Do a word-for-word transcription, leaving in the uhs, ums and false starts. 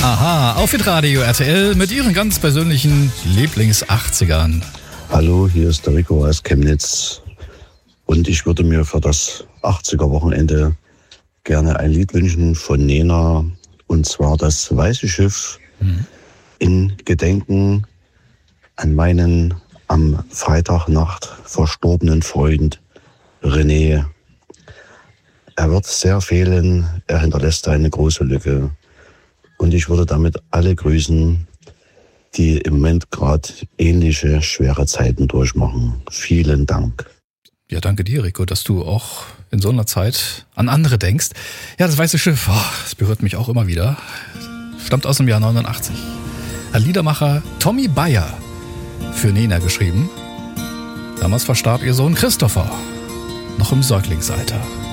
Aha, auf Hitradio R T L mit Ihren ganz persönlichen Lieblings-achtzigern. Hallo, hier ist der Rico aus Chemnitz und ich würde mir für das achtziger-Wochenende gerne ein Lied wünschen von Nena, und zwar das Weiße Schiff mhm. in Gedenken an meinen am Freitagnacht verstorbenen Freund René. Er wird sehr fehlen, er hinterlässt eine große Lücke. Und ich würde damit alle grüßen, die im Moment gerade ähnliche schwere Zeiten durchmachen. Vielen Dank. Ja, danke dir, Rico, dass du auch in so einer Zeit an andere denkst. Ja, das Weiße Schiff, oh, das berührt mich auch immer wieder. Stammt aus dem Jahr neunundachtzig. Ein Liedermacher Tommy Bayer für Nena geschrieben. Damals verstarb ihr Sohn Christopher, noch im Säuglingsalter.